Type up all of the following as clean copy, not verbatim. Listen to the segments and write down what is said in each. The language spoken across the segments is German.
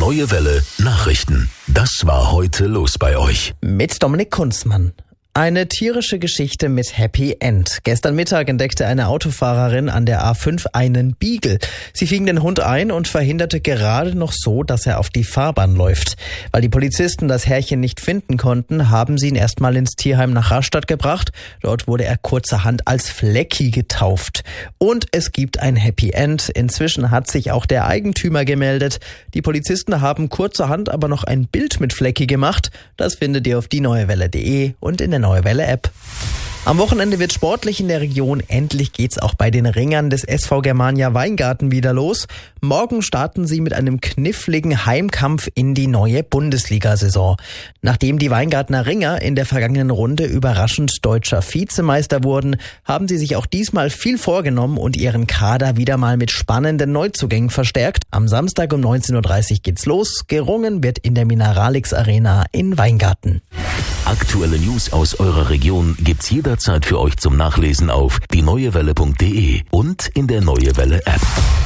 Neue Welle Nachrichten. Das war heute los bei euch. Mit Dominik Kunzmann. Eine tierische Geschichte mit Happy End. Gestern Mittag entdeckte eine Autofahrerin an der A5 einen Beagle. Sie fing den Hund ein und verhinderte gerade noch so, dass er auf die Fahrbahn läuft. Weil die Polizisten das Herrchen nicht finden konnten, haben sie ihn erstmal ins Tierheim nach Rastatt gebracht. Dort wurde er kurzerhand als Flecki getauft. Und es gibt ein Happy End. Inzwischen hat sich auch der Eigentümer gemeldet. Die Polizisten haben kurzerhand aber noch ein Bild mit Flecki gemacht. Das findet ihr auf dieneuewelle.de und in der Neue Welle App. Am Wochenende wird sportlich in der Region. Endlich geht's auch bei den Ringern des SV Germania Weingarten wieder los. Morgen starten sie mit einem kniffligen Heimkampf in die neue Bundesliga-Saison. Nachdem die Weingartner Ringer in der vergangenen Runde überraschend deutscher Vizemeister wurden, haben sie sich auch diesmal viel vorgenommen und ihren Kader wieder mal mit spannenden Neuzugängen verstärkt. Am Samstag um 19.30 Uhr geht's los. Gerungen wird in der Mineralix Arena in Weingarten. Aktuelle News aus eurer Region gibt's jederzeit für euch zum Nachlesen auf dieneuewelle.de und in der Neue Welle App.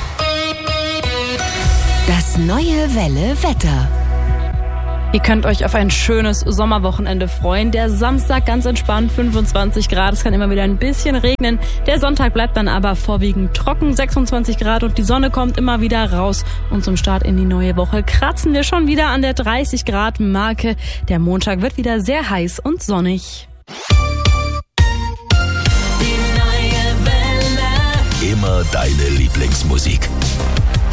Das Neue Welle Wetter. Ihr könnt euch auf ein schönes Sommerwochenende freuen. Der Samstag ganz entspannt, 25 Grad. Es kann immer wieder ein bisschen regnen. Der Sonntag bleibt dann aber vorwiegend trocken, 26 Grad und die Sonne kommt immer wieder raus. Und zum Start in die neue Woche kratzen wir schon wieder an der 30 Grad Marke. Der Montag wird wieder sehr heiß und sonnig. Immer deine Lieblingsmusik.